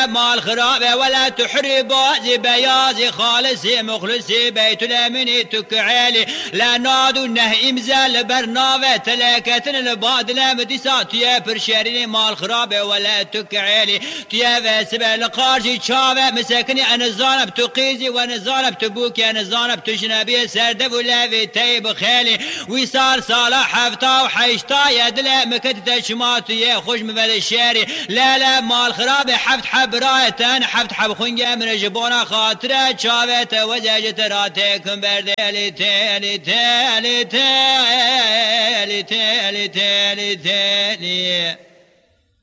مال خرابة ولا تحربا زي بيازي خالصي مخلصي بيت الأمين تكعالي لا نادو نه إمزال برنامة تلاكتن البادلة مدسا تيا برشاريني مال خرابة ولا تكعالي تيا فاسبة لقارجي شابة مساكني أنا زانب تقيزي وأنا زانب تبوكي أنا زانب تجنبي سردب ولا في تيب خالي وصار صالح حفتا وحيشتا يدلا مكتة شماتي يا خوش من الشاري لا مال خرابة حفت حب رايتان حفت حب خنجة من جبونا خاطرة شابة وزاجة راتكم بردالي تالي تالي تالي تالي تالي تالي